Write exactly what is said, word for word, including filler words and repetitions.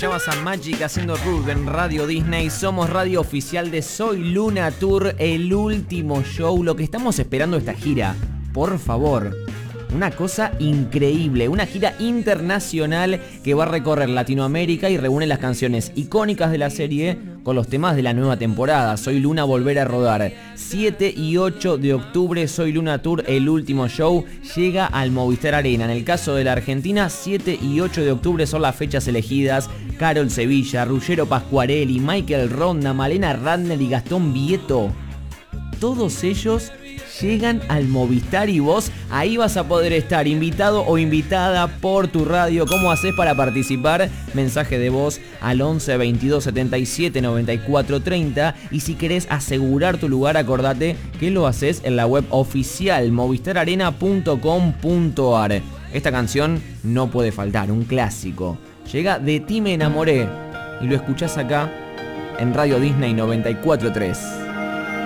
escuchabas a Magic haciendo Root en Radio Disney. Somos radio oficial de Soy Luna Tour, el último show. Lo que estamos esperando esta gira, por favor. Una cosa increíble, una gira internacional que va a recorrer Latinoamérica y reúne las canciones icónicas de la serie con los temas de la nueva temporada. Soy Luna, volver a rodar. siete y ocho de octubre, Soy Luna Tour, el último show, llega al Movistar Arena. En el caso de la Argentina, siete y ocho de octubre son las fechas elegidas. Carol Sevilla, Ruggero Pascuarelli, Michael Ronda, Malena Radner y Gastón Vieto. Todos ellos llegan al Movistar y vos ahí vas a poder estar invitado o invitada por tu radio. ¿Cómo haces para participar? Mensaje de voz al once veintidós setenta y siete noventa y cuatro treinta, y si querés asegurar tu lugar, acordate que lo haces en la web oficial movistar arena punto com punto ar. Esta canción no puede faltar, un clásico. Llega De Ti Me Enamoré y lo escuchás acá en Radio Disney noventa y cuatro punto tres.